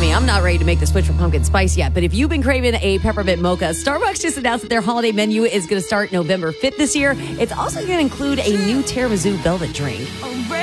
me. I'm not ready to make the switch from pumpkin spice yet. But if you've been craving a peppermint mocha, Starbucks just announced that their holiday menu is going to start November 5th this year. It's also going to include a new tiramisu velvet drink.